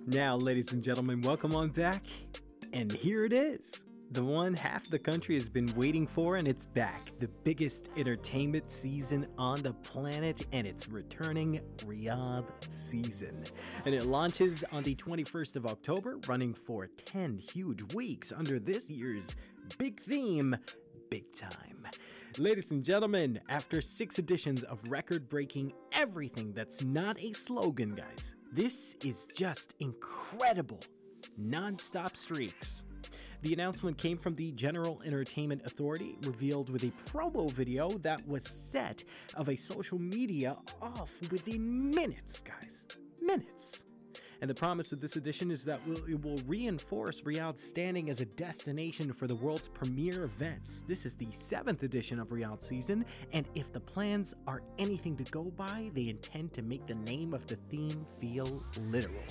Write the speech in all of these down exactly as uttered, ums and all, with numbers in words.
Now, ladies and gentlemen, welcome on back. And here it is. The one half the country has been waiting for, and it's back. The biggest entertainment season on the planet, and it's returning Riyadh season. And it launches on the twenty-first of October, running for ten huge weeks under this year's big theme, Big Time. Ladies and gentlemen, after six editions of record-breaking everything that's not a slogan, guys, this is just incredible. Non-stop streaks. The announcement came from the General Entertainment Authority, revealed with a promo video that was set of a social media off within minutes, guys. Minutes. And the promise with this edition is that it will reinforce Riyadh's standing as a destination for the world's premier events. This is the seventh edition of Riyadh season, and if the plans are anything to go by, they intend to make the name of the theme feel literal.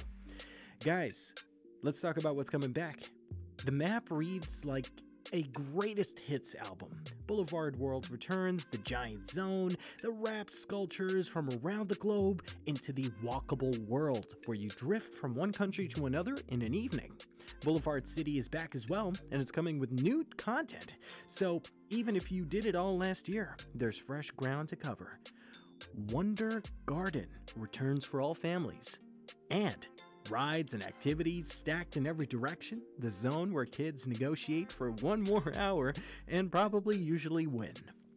Guys, let's talk about what's coming back. The map reads like a greatest hits album. Boulevard World returns, the giant zone, the wrapped sculptures from around the globe into the walkable world, where you drift from one country to another in an evening. Boulevard City is back as well, and it's coming with new content. So even if you did it all last year, there's fresh ground to cover. Wonder Garden returns for all families. And rides and activities stacked in every direction, the zone where kids negotiate for one more hour and probably usually win.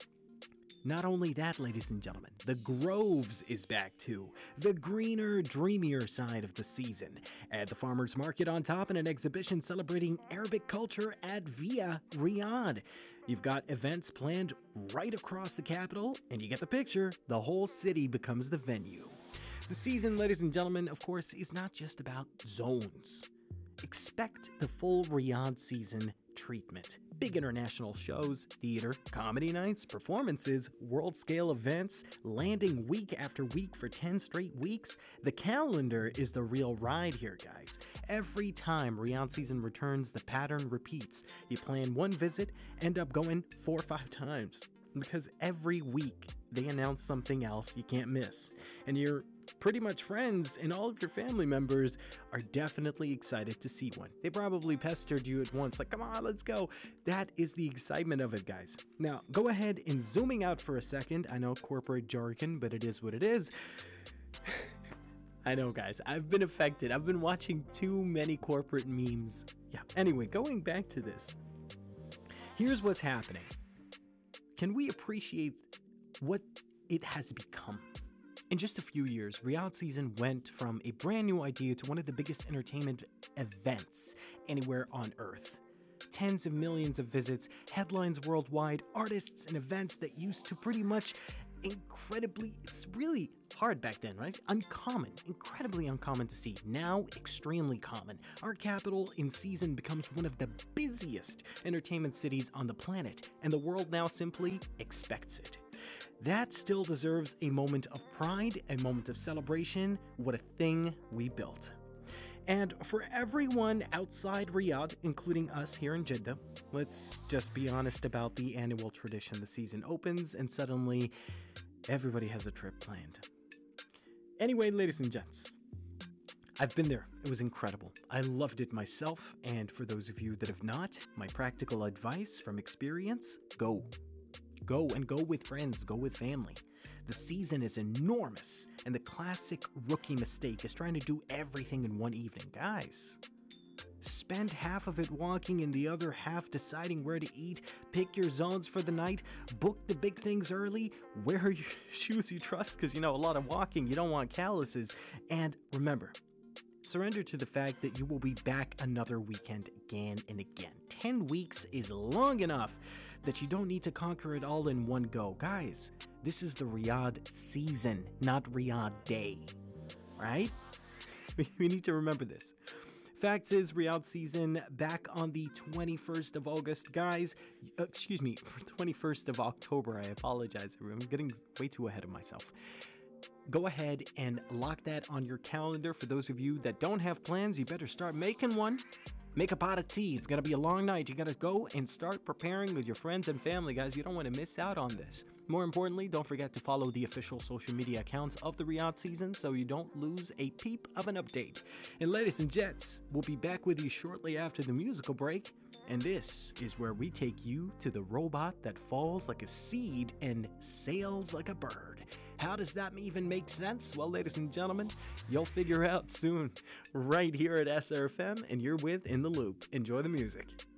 Not only that, ladies and gentlemen, the Groves is back too, the greener, dreamier side of the season. Add the farmers market on top and an exhibition celebrating Arabic culture at Via Riyadh. You've got events planned right across the capital, and you get the picture, the whole city becomes the venue. The season, ladies and gentlemen, of course, is not just about zones. Expect the full Riyadh season treatment. Big international shows, theater, comedy nights, performances, world-scale events, landing week after week for ten straight weeks. The calendar is the real ride here, guys. Every time Riyadh season returns, the pattern repeats. You plan one visit, end up going four or five times. Because every week they announce something else you can't miss. And you're pretty much friends and all of your family members are definitely excited to see one. They probably pestered you at once, like, come on, let's go. That is the excitement of it, guys. Now, go ahead and zooming out for a second. I know corporate jargon, but it is what it is. I know, guys, I've been affected. I've been watching too many corporate memes. Yeah, anyway, going back to this. Here's what's happening. Can we appreciate what it has become? In just a few years, Riyadh season went from a brand new idea to one of the biggest entertainment events anywhere on earth. Tens of millions of visits, headlines worldwide, artists and events that used to pretty much incredibly, it's really hard back then, right? Uncommon, incredibly uncommon to see. Now, extremely common. Our capital in season becomes one of the busiest entertainment cities on the planet, and the world now simply expects it. That still deserves a moment of pride, a moment of celebration. What a thing we built. And for everyone outside Riyadh, including us here in Jeddah, let's just be honest about the annual tradition. The season opens and suddenly everybody has a trip planned. Anyway, ladies and gents, I've been there. It was incredible. I loved it myself. And for those of you that have not, my practical advice from experience, go. Go and go with friends, go with family. The season is enormous, and the classic rookie mistake is trying to do everything in one evening. Guys, spend half of it walking and the other half deciding where to eat, pick your zones for the night, book the big things early, wear your shoes you trust, because you know, a lot of walking, you don't want calluses, and remember, surrender to the fact that you will be back another weekend again and again. Ten weeks is long enough that you don't need to conquer it all in one go. Guys, this is the Riyadh season, not Riyadh day, right? We need to remember this. Facts is, Riyadh season back on the twenty-first of August. Guys, uh, excuse me, twenty-first of October. I apologize, everyone. I'm getting way too ahead of myself. Go ahead and lock that on your calendar. For those of you that don't have plans, you better start making one. Make a pot of tea. It's going to be a long night. You got to go and start preparing with your friends and family, guys. You don't want to miss out on this. More importantly, don't forget to follow the official social media accounts of the Riyadh season so you don't lose a peep of an update. And ladies and gents, we'll be back with you shortly after the musical break. And this is where we take you to the robot that falls like a seed and sails like a bird. How does that even make sense? Well, ladies and gentlemen, you'll figure out soon, right here at S R F M, and you're with In the Loop. Enjoy the music.